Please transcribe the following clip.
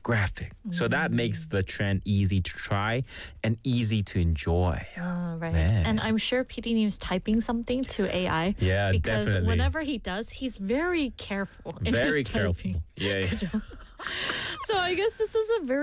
graphic. So that makes the trend easy to try and easy to enjoy. Oh, right. 네. And I'm sure PD News typing something to AI. Yeah, because definitely. whenever he does, he's very careful in Very his typing. careful. Yeah. So I guess this is a very